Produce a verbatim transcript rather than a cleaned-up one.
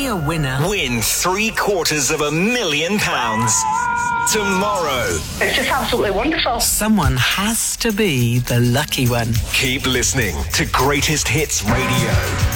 a winner. Win three quarters of a million pounds. Tomorrow. It's just absolutely wonderful. Someone has to be the lucky one. Keep listening to Greatest Hits Radio.